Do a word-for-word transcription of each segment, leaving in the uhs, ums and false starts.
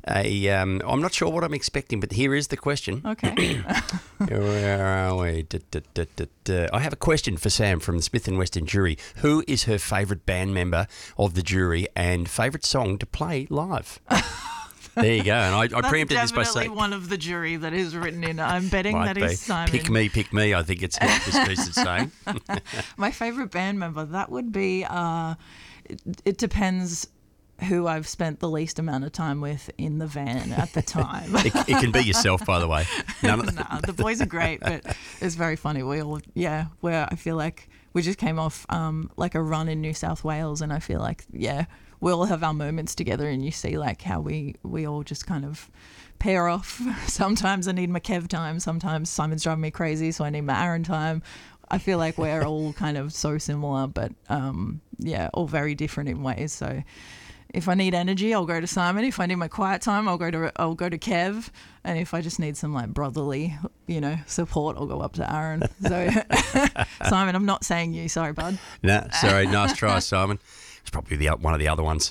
a. Um, I'm not sure what I'm expecting, but here is the question. Okay. Where are we? Da, da, da, da, da. I have a question for Sam from the Smith and Weston jury. Who is her favourite band member of the jury and favourite song to play live? There you go. And I, I preempted this by saying... That's definitely one of the jury that is written in. I'm betting Might that be. is Simon. Pick me, pick me, I think it's what this piece is saying. My favourite band member, that would be... Uh, it, it depends who I've spent the least amount of time with in the van at the time. it, it can be yourself, by the way. None of nah, the boys are great, but it's very funny. We all... Yeah, where I feel like we just came off um, like a run in New South Wales, and I feel like, yeah... we all have our moments together, and you see like how we, we all just kind of pair off. Sometimes I need my Kev time. Sometimes Simon's driving me crazy, so I need my Aaron time. I feel like we're all kind of so similar, but um, yeah, all very different in ways. So if I need energy, I'll go to Simon. If I need my quiet time, I'll go to I'll go to Kev. And if I just need some like brotherly, you know, support, I'll go up to Aaron. So Simon, I'm not saying you. Sorry, bud. No, sorry. Nice try, Simon. It's probably the one of the other ones.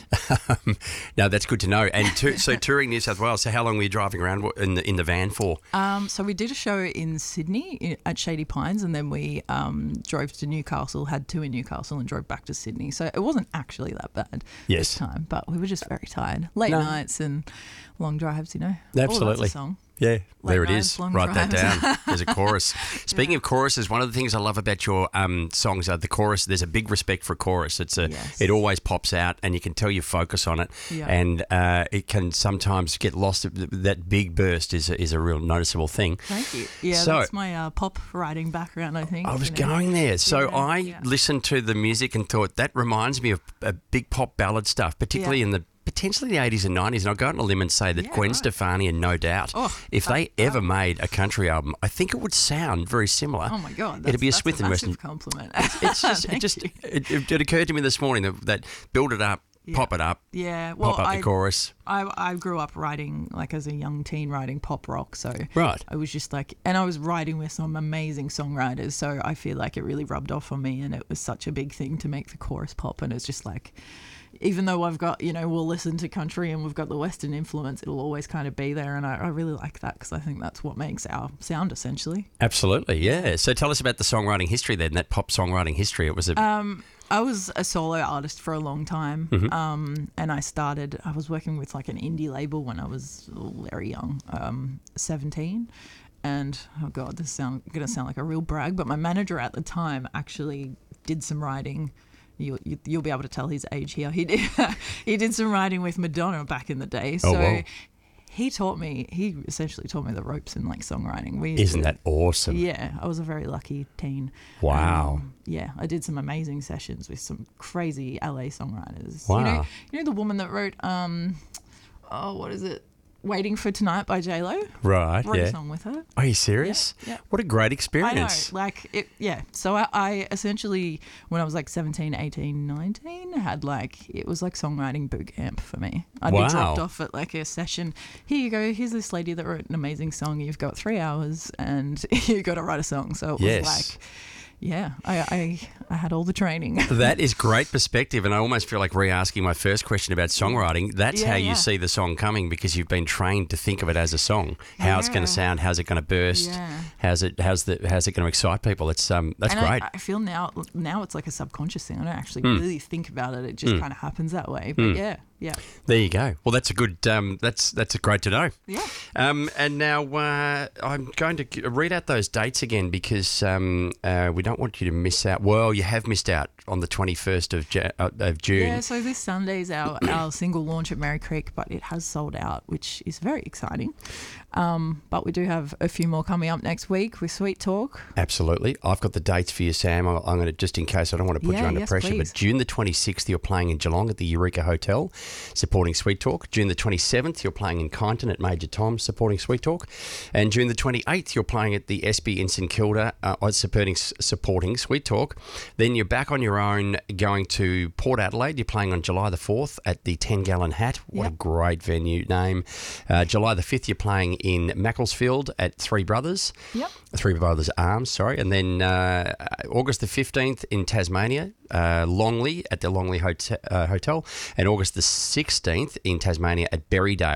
No, that's good to know. And to, so touring New South Wales, so how long were you driving around in the, in the van for? Um, so we did a show in Sydney at Shady Pines, and then we um, drove to Newcastle, had two in Newcastle, and drove back to Sydney. So it wasn't actually that bad yes. this time, but we were just very tired. Late no. nights and long drives, you know. Absolutely. Oh, that's a song. Yeah, Late there it nights, is. long Write that drives. down. There's a chorus. Speaking Yeah. of choruses, one of the things I love about your um, songs are the chorus. There's a big respect for chorus. It's a, Yes. it always pops out, and you can tell you focus on it. Yeah. And uh, it can sometimes get lost. That big burst is a, is a real noticeable thing. Thank you. Yeah, So- that's my uh, pop writing background, I think. I was you know. going there. So Yeah, I yeah. listened to the music and thought that reminds me of a big pop ballad stuff, particularly Yeah. in the potentially the eighties and nineties. And I'll go on a limb and say that Yeah, Gwen right. Stefani and No Doubt, Oh, if they that- ever that- made a country album, I think it would sound very similar. Oh my God, that's, It'd be a that's Smith a and massive Weston. compliment. It's just, it Thank just, you. it, it, it occurred to me this morning that, that build it up, Yeah. pop it up, Yeah, well, pop up I, the chorus. I I grew up writing, like as a young teen, writing pop rock. So Right. I was just like, and I was writing with some amazing songwriters. So I feel like it really rubbed off on me, and it was such a big thing to make the chorus pop. And it's just like, even though I've got, you know, we'll listen to country and we've got the Western influence, it'll always kind of be there. And I, I really like that because I think that's what makes our sound essentially. Absolutely, yeah. So tell us about the songwriting history then, that pop songwriting history. It was a... Um, I was a solo artist for a long time, Mm-hmm. um, and I started. I was working with like an indie label when I was very young, um, seventeen, and oh god, this is sound going to sound like a real brag, but my manager at the time actually did some writing. You, you you'll be able to tell his age here. He did he did some writing with Madonna back in the day, Oh, so. wow. He taught me. He essentially taught me the ropes in like songwriting. We used Isn't to- that awesome? Yeah, I was a very lucky teen. Wow. Um, yeah, I did some amazing sessions with some crazy L A songwriters. Wow. You know, you know the woman that wrote, um, oh, what is it? Waiting for Tonight by J Lo. Right, Wrote a yeah. song with her. Are you serious? Yeah, yeah. What a great I know, experience. like, it, yeah. So I, I essentially, when I was like seventeen, eighteen, nineteen, had like, it was like songwriting boot camp for me. I'd Wow. be dropped off at like a session. Here you go, here's this lady that wrote an amazing song. You've got three hours and you got to write a song. So it was Yes. like, yeah, I, I, I had all the training. That is great perspective, and I almost feel like re-asking my first question about songwriting. That's Yeah, how you yeah. see the song coming because you've been trained to think of it as a song. How it's going Yeah. to sound, how's it going to burst, Yeah. how's it, how's the, how's it going to excite people? It's um, that's and great. I, I feel now now it's like a subconscious thing. I don't actually Hmm. really think about it. It just kind of happens that way. But yeah, yeah, There you go. Well, that's a good. Um, that's that's great to know. yeah. Um, and now uh, I'm going to g- read out those dates again because um, uh, we don't want you to miss out. Well, you have missed out on the twenty-first of, ja- uh, of June. Yeah, so this Sunday's our, our single launch at Merry Creek, but it has sold out, which is very exciting. Um, but we do have a few more coming up next week with Sweet Talk. Absolutely. I've got the dates for you, Sam. I'm going to, just in case I don't want to put Yeah, you under yes, pressure, please. but June the twenty-sixth, you're playing in Geelong at the Eureka Hotel, supporting Sweet Talk. June the twenty-seventh, you're playing in Kyneton at Major Tom's, supporting Sweet Talk. And June the twenty-eighth, you're playing at the S B in St Kilda, uh, supporting, supporting Sweet Talk. Then you're back on your own going to Port Adelaide. You're playing on July the fourth at the ten Gallon Hat. What Yep. a great venue name. Uh, July the fifth, you're playing in Macclesfield at Three Brothers. Yep. Three Brothers Arms, sorry. And then uh, August the fifteenth in Tasmania, uh, Longley at the Longley Hotel, uh, Hotel. And August the sixteenth in Tasmania at Berrydale.